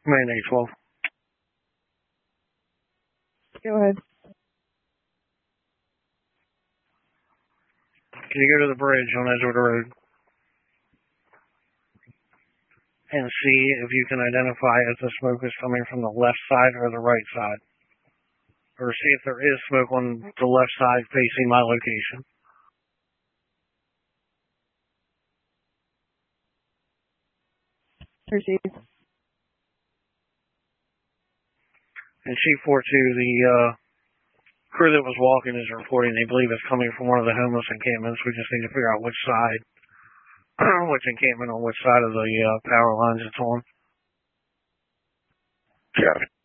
Main 812. Go ahead. Can you go to the bridge on Edgewood Road and see if you can identify if the smoke is coming from the left side or the right side? Or see if there is smoke on the left side facing my location. Received. And C42, the crew that was walking is reporting they believe it's coming from one of the homeless encampments. We just need to figure out which side, which encampment on which side of the power lines it's on. Copy.